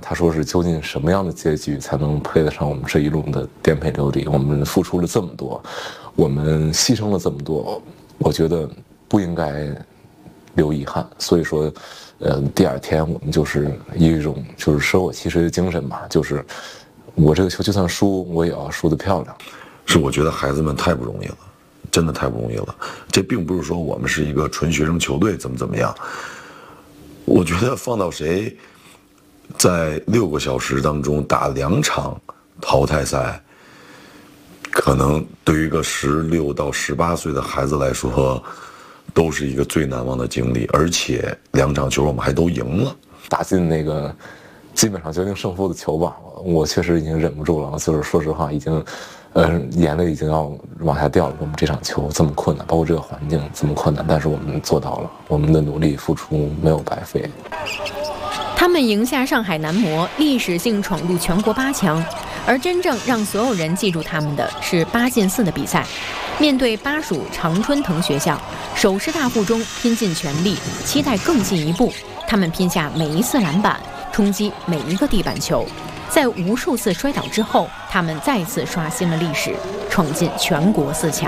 他说是究竟什么样的结局才能配得上我们这一路的颠沛流离？我们付出了这么多，我们牺牲了这么多，我觉得不应该留遗憾。所以说，第二天我们就是一种就是舍我其谁的精神吧，就是我这个球就算输，我也要输得漂亮。 是我觉得孩子们太不容易了，真的太不容易了。这并不是说我们是一个纯学生球队怎么样。我觉得放到谁在6个小时当中打2场淘汰赛，可能对于一个16到18岁的孩子来说，都是一个最难忘的经历。而且2场球我们还都赢了， 打进那个基本上决定胜负的球吧，我确实已经忍不住了，就是说实话，已经，眼泪已经要往下掉了。我们这场球这么困难，包括这个环境这么困难，但是我们做到了，我们的努力付出没有白费。 他们赢下上海男模，历史性闯入全国8强。而真正让所有人记住他们的是8进4的比赛。面对巴蜀常春藤学校，首师大附中拼尽全力，期待更进一步。他们拼下每一次篮板，冲击每一个地板球。在无数次摔倒之后，他们再次刷新了历史，闯进全国4强。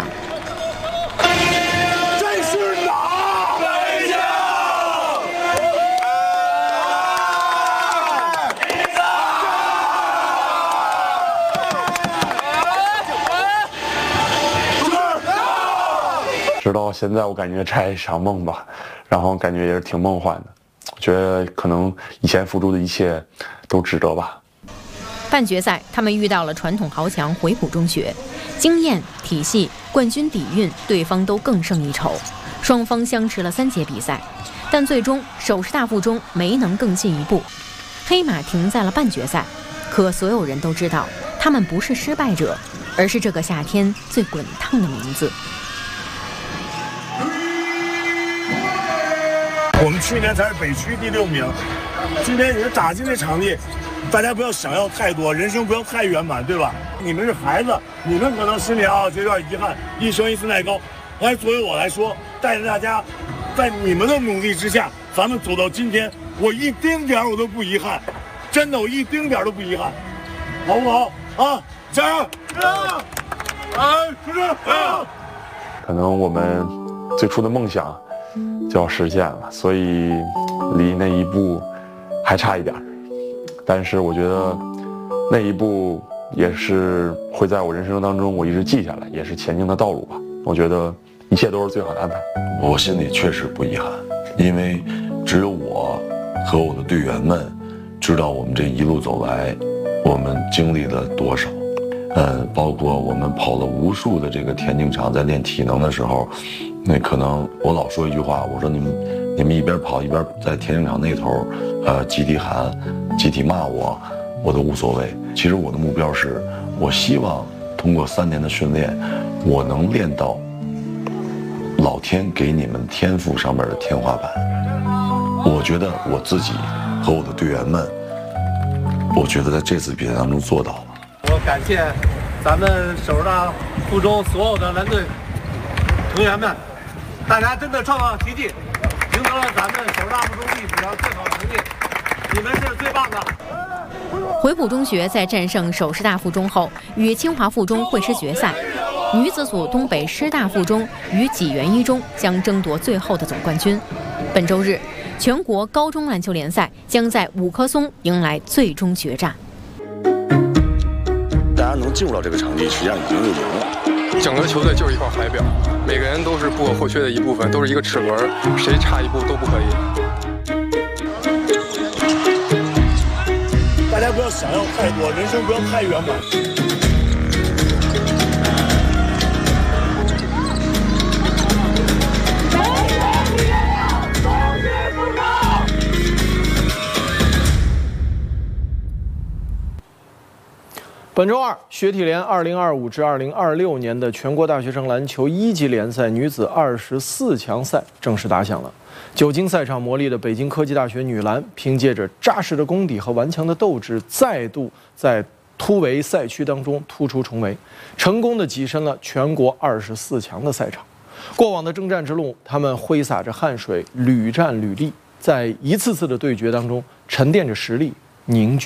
这是哪北京？ 直到现在，我感觉这还是一场梦吧，然后感觉也是挺梦幻的。我觉得可能以前付出的一切都值得吧。 半决赛，他们遇到了传统豪强回浦中学，经验、体系、冠军底蕴，对方都更胜一筹。双方相持了3节比赛，但最终首师大附中没能更进一步，黑马停在了半决赛。可所有人都知道，他们不是失败者，而是这个夏天最滚烫的名字。 我们去年才是北区第6名，今天你们打进这场地，大家不要想要太多，人生不要太圆满，对吧？你们是孩子，你们可能心里就有点遗憾，一生一次奈高。但是作为我来说，带着大家，在你们的努力之下，咱们走到今天，我一丁点我都不遗憾，真的，我一丁点都不遗憾，好不好？啊，加油！就是可能我们最初的梦想就要实现了，所以离那一步还差一点。但是我觉得那一步也是会在我人生当中我一直记下来，也是前进的道路吧。我觉得一切都是最好的安排。 我心里确实不遗憾，因为只有我和我的队员们知道我们这一路走来我们经历了多少。包括我们跑了无数的这个田径场，在练体能的时候，那可能我老说一句话，我说你们一边跑一边在田径场那头，集体喊，集体骂我都无所谓。其实我的目标是，我希望通过3年的训练，我能练到老天给你们天赋上面的天花板。我觉得我自己和我的队员们，我觉得在这次比赛当中做到了。 我感谢咱们首师大附中所有的篮队成员们，大家真的创造奇迹，赢得了咱们首师大附中历史上最好的成绩，你们是最棒的。 回浦中学在战胜首师大附中后，与清华附中会师决赛。女子组东北师大附中与济源一中将争夺最后的总冠军。本周日，全国高中篮球联赛将在五棵松迎来最终决战。 大家能进入到这个场地，实际上已经就赢了。 整个球队就是一块海表，每个人都是不可或缺的一部分，都是一个齿轮，谁差一步都不可以。 大家不要想要太多，人生不要太圆满。 本周二，学体联2025至2026年的全国大学生篮球1级联赛女子24强赛正式打响了。久经赛场磨砺的北京科技大学女篮，凭借着扎实的功底和顽强的斗志，再度在突围赛区当中突出重围，成功的跻身了全国24强的赛场。过往的征战之路，他们挥洒着汗水，屡战屡立，在一次次的对决当中沉淀着实力，凝聚